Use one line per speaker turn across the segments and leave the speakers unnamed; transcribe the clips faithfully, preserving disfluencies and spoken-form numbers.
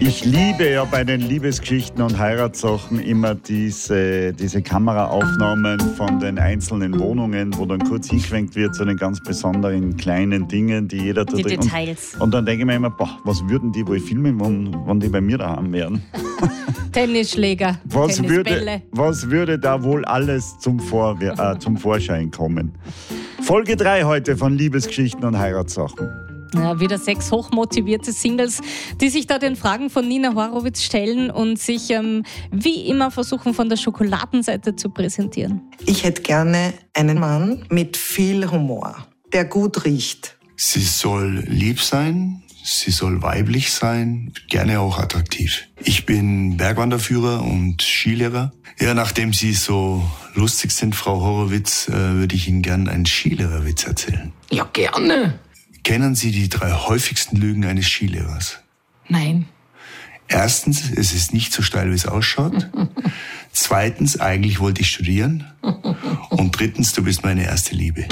Ich liebe ja bei den Liebesgeschichten und Heiratssachen immer diese, diese Kameraaufnahmen von den einzelnen Wohnungen, wo dann kurz hingeschwenkt wird zu den ganz besonderen kleinen Dingen, die jeder da
Die
drin...
Details.
Und, und dann denke ich mir immer, boah, was würden die wohl filmen, wenn, wenn die bei mir daheim wären?
Tennisschläger,
Was
Tennisbälle.
würde, was würde da wohl alles zum, Vor, äh, zum Vorschein kommen? Folge drei heute von Liebesgeschichten und Heiratssachen.
Ja, wieder sechs hochmotivierte Singles, die sich da den Fragen von Nina Horowitz stellen und sich ähm, wie immer versuchen, von der Schokoladenseite zu präsentieren.
Ich hätte gerne einen Mann mit viel Humor, der gut riecht.
Sie soll lieb sein, sie soll weiblich sein, gerne auch attraktiv. Ich bin Bergwanderführer und Skilehrer. Ja, nachdem Sie so lustig sind, Frau Horowitz, äh, würde ich Ihnen gerne einen Skilehrerwitz erzählen.
Ja, gerne.
Kennen Sie die drei häufigsten Lügen eines Skilehrers?
Nein.
Erstens, es ist nicht so steil, wie es ausschaut. Zweitens, eigentlich wollte ich studieren. Und drittens, du bist meine erste Liebe.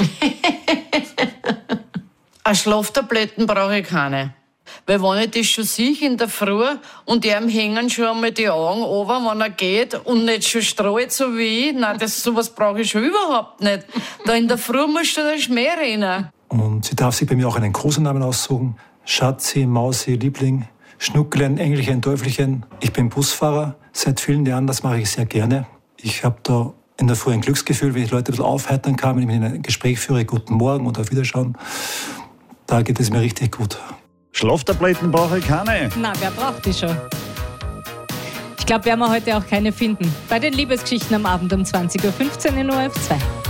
Eine Schlaftabletten brauche ich keine. Weil wenn ich das schon sehe in der Früh und ihm hängen schon einmal die Augen runter, wenn er geht und nicht schon strahlt so wie ich, nein, das, sowas brauche ich schon überhaupt nicht. Da in der Früh musst du den Schmäh rennen.
Und sie darf sich bei mir auch einen Kosenamen aussuchen. Schatzi, Mausi, Liebling, Schnucklein, Engelchen, Teufelchen. Ich bin Busfahrer seit vielen Jahren, das mache ich sehr gerne. Ich habe da in der Früh ein Glücksgefühl, wenn ich Leute ein bisschen aufheitern kann, wenn ich mit ihnen ein Gespräch führe, guten Morgen und auf Wiederschauen. Da geht es mir richtig gut.
Schlaftabletten brauche ich keine.
Na, wer braucht die schon? Ich glaube, werden wir heute auch keine finden. Bei den Liebesgeschichten am Abend um zwanzig Uhr fünfzehn in O R F zwei.